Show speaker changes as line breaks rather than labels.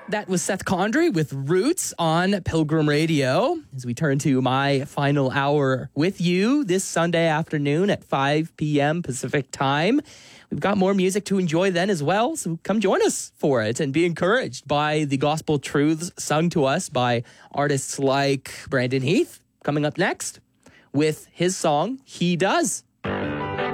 That was Seth Condry with Roots on Pilgrim Radio. As we turn to my final hour with you this Sunday afternoon at 5 p.m. Pacific time. We've got more music to enjoy then as well, so come join us for it and be encouraged by the gospel truths sung to us by artists like Brandon Heath, coming up next with his song, He Does.